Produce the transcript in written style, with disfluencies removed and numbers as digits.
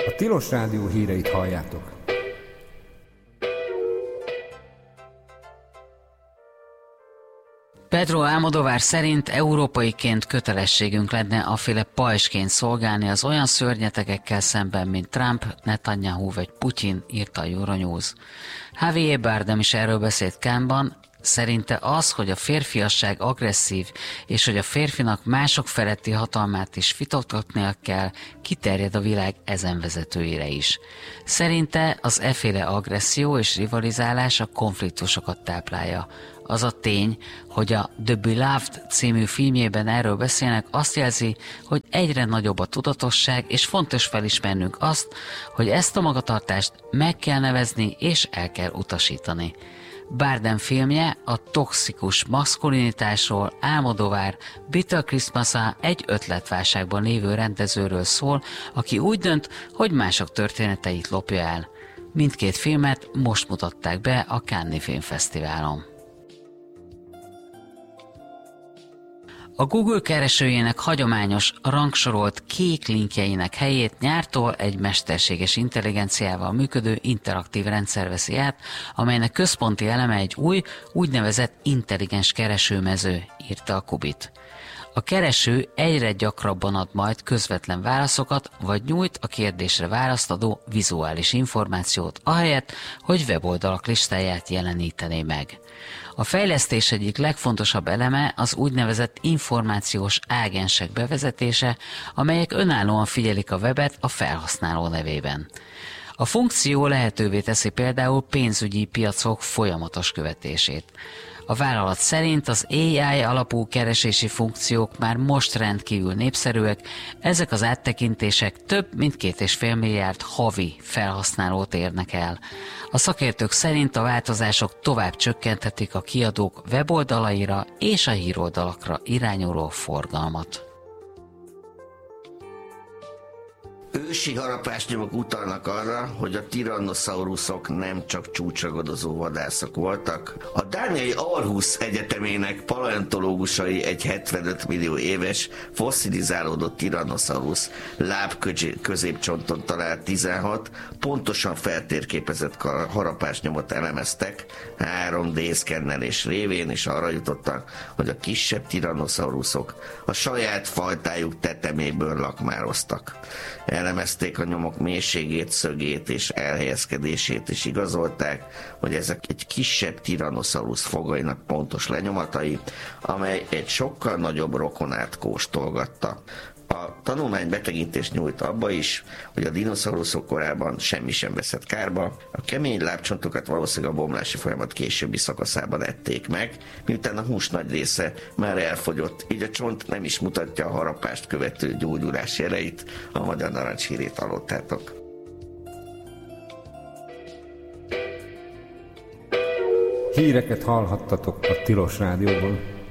A Tilos Rádió híreit halljátok. Pedro Almodóvar szerint európaiként kötelességünk lenne aféle pajsként szolgálni az olyan szörnyetegekkel szemben, mint Trump, Netanyahu vagy Putyin, írta a Euronews. Javier Bardem is erről beszélt Cannesban. Szerinte az, hogy a férfiasság agresszív, és hogy a férfinak mások feletti hatalmát is vitatgatnia kell, kiterjed a világ ezen vezetőire is. Szerinte az efféle agresszió és rivalizálás a konfliktusokat táplálja. Az a tény, hogy a The Beloved című filmjében erről beszélnek, azt jelzi, hogy egyre nagyobb a tudatosság, és fontos felismernünk azt, hogy ezt a magatartást meg kell nevezni és el kell utasítani. Bardem filmje a toxikus maszkulinitásról, Almodóvar Bitter Christmas-a egy ötletválságban lévő rendezőről szól, aki úgy dönt, hogy mások történeteit lopja el. Mindkét filmet most mutatták be a Cannes-i Filmfesztiválon. A Google keresőjének hagyományos, rangsorolt kék linkjeinek helyét nyártól egy mesterséges intelligenciával működő interaktív rendszer veszi át, amelynek központi eleme egy új, úgynevezett intelligens keresőmező, írta a Kubit. A kereső egyre gyakrabban ad majd közvetlen válaszokat, vagy nyújt a kérdésre választ adó vizuális információt, ahelyett, hogy weboldalak listáját jelenítené meg. A fejlesztés egyik legfontosabb eleme az úgynevezett információs ágensek bevezetése, amelyek önállóan figyelik a webet a felhasználó nevében. A funkció lehetővé teszi például pénzügyi piacok folyamatos követését. A vállalat szerint az AI alapú keresési funkciók már most rendkívül népszerűek, ezek az áttekintések több mint 2,5 milliárd havi felhasználót érnek el. A szakértők szerint a változások tovább csökkenthetik a kiadók weboldalaira és a híroldalakra irányuló forgalmat. Ősi harapásnyomok utalnak arra, hogy a tyrannosaurusok nem csak csúcsragadozó vadászok voltak. A dániai Aarhus Egyetemének paleontológusai egy 75 millió éves fosszilizálódott tyrannosaurus lábközépcsonton talált 16 pontosan feltérképezett harapásnyomot elemeztek 3D szkennelés révén, és arra jutottak, hogy a kisebb tyrannosaurusok a saját fajtájuk teteméből lakmároztak. Elemezték a nyomok mélységét, szögét és elhelyezkedését, és igazolták, hogy ezek egy kisebb tyrannosaurus fogainak pontos lenyomatai, amely egy sokkal nagyobb rokonát kóstolgatta. A tanulmány betekintést nyújt abba is, hogy a dinoszauruszok korában semmi sem veszett kárba, a kemény lábcsontokat valószínűleg a bomlási folyamat későbbi szakaszában ették meg, miután a hús nagy része már elfogyott, így a csont nem is mutatja a harapást követő gyógyulás jeleit, a magyar narancshírét hallottátok. Híreket hallhattatok a Tilos Rádióban.